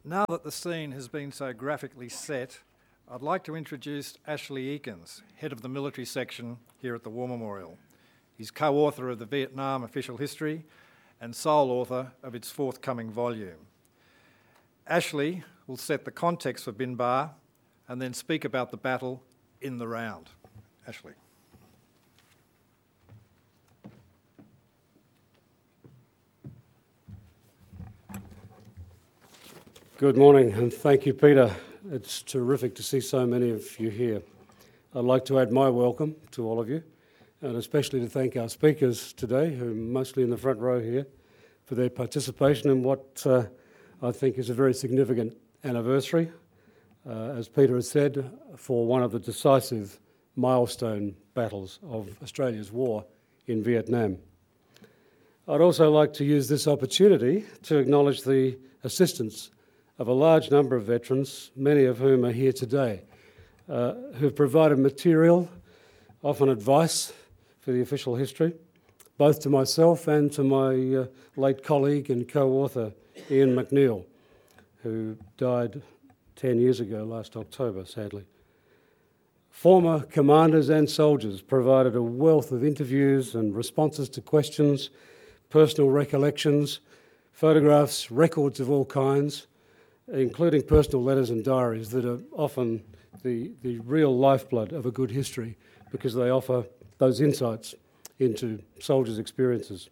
Now that the scene has been so graphically set, I'd like to introduce Ashley Eakins, head of the military section here at the War Memorial. He's co-author of the Vietnam Official History and sole author of its forthcoming volume. Ashley will set the context for Bin Ba and then speak about the battle in the round. Ashley. Good morning, and thank you, Peter. It's terrific to see so many of you here. I'd like to add my welcome to all of you, and especially to thank our speakers today, who are mostly in the front row here, for their participation in what I think is a very significant anniversary, as Peter has said, for one of the decisive milestone battles of Australia's war in Vietnam. I'd also like to use this opportunity to acknowledge the assistance of a large number of veterans, many of whom are here today, who've provided material, often advice, for the official history, both to myself and to my late colleague and co-author, Ian McNeill, who died 10 years ago last October, sadly. Former commanders and soldiers provided a wealth of interviews and responses to questions, personal recollections, photographs, records of all kinds, including personal letters and diaries that are often the real lifeblood of a good history because they offer those insights into soldiers' experiences.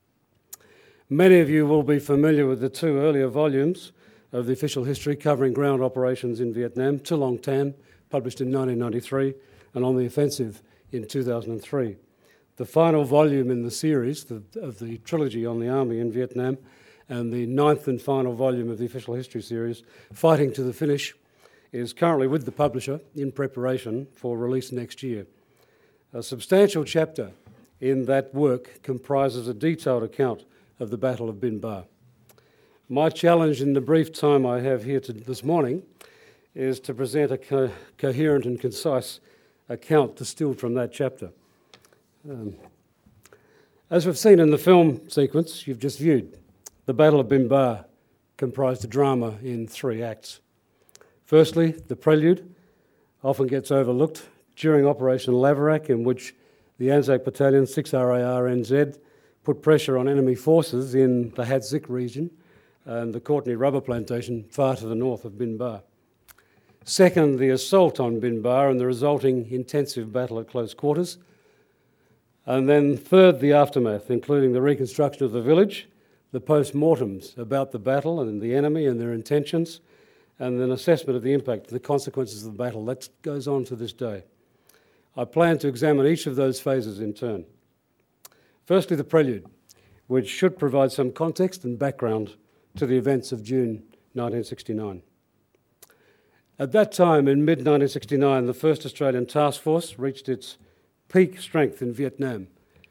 Many of you will be familiar with the two earlier volumes of the official history covering ground operations in Vietnam, To Long Tan, published in 1993, and On the Offensive in 2003. The final volume in the series of the trilogy on the Army in Vietnam, and the ninth and final volume of the official history series, Fighting to the Finish, is currently with the publisher in preparation for release next year. A substantial chapter in that work comprises a detailed account of the Battle of Bin Ba. My challenge in the brief time I have here this morning is to present a coherent and concise account distilled from that chapter. As we've seen in the film sequence you've just viewed, the Battle of Bin Ba comprised a drama in 3 acts. Firstly, the prelude often gets overlooked during Operation Laverack, in which the Anzac Battalion 6 RAR NZ put pressure on enemy forces in the Hat Zik region and the Courtenay rubber plantation far to the north of Bin Ba. Second, the assault on Bin Ba and the resulting intensive battle at close quarters. And then third, the aftermath, including the reconstruction of the village, the post-mortems about the battle and the enemy and their intentions, and an assessment of the impact, the consequences of the battle. That goes on to this day. I plan to examine each of those phases in turn. Firstly, the prelude, which should provide some context and background to the events of June 1969. At that time, in mid-1969, the 1st Australian Task Force reached its peak strength in Vietnam,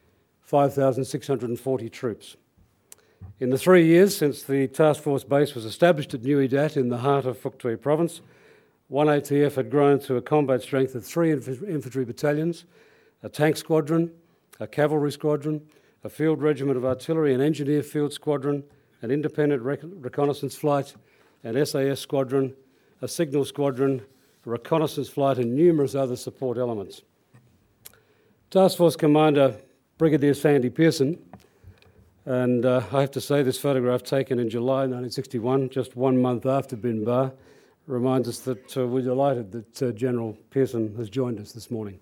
5,640 troops. In the 3 years since the task force base was established at Nui Dat in the heart of Phuoc Tuy province, 1ATF had grown to a combat strength of 3 infantry battalions, a tank squadron, a cavalry squadron, a field regiment of artillery, an engineer field squadron, an independent reconnaissance flight, an SAS squadron, a signal squadron, a reconnaissance flight, and numerous other support elements. Task Force Commander Brigadier Sandy Pearson, and I have to say this photograph taken in July 1961, just 1 month after Bin Ba, reminds us that we're delighted that General Pearson has joined us this morning.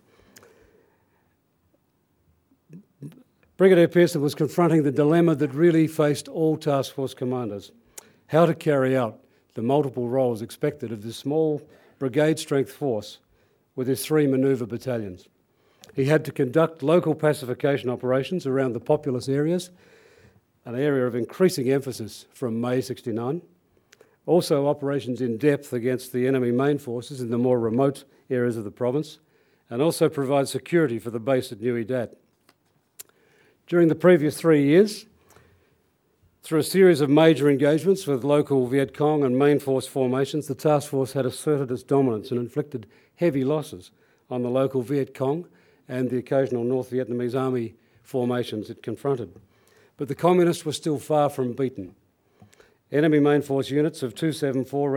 Brigadier Pearson was confronting the dilemma that really faced all task force commanders: how to carry out the multiple roles expected of this small brigade strength force with his 3 manoeuvre battalions. He had to conduct local pacification operations around the populous areas, an area of increasing emphasis from May 69. Also operations in depth against the enemy main forces in the more remote areas of the province, and also provide security for the base at Nui Dat. During the previous 3 years, through a series of major engagements with local Viet Cong and main force formations, the task force had asserted its dominance and inflicted heavy losses on the local Viet Cong and the occasional North Vietnamese army formations it confronted. But the communists were still far from beaten. Enemy main force units of 274